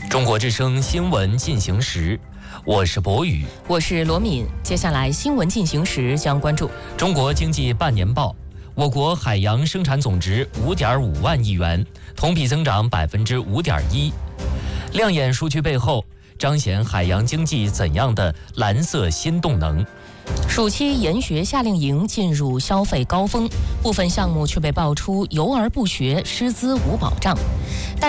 中国之声新闻进行时，我是博宇， 我是罗敏。接下来新闻进行时将关注中国经济半年报。我国海洋生产总值5.5万亿元，同比增长5.1%。亮眼数据背后，彰显海洋经济怎样的蓝色新动能？ 暑期研学夏令营进入消费高峰，部分项目却被爆出游而不学，师资无保障。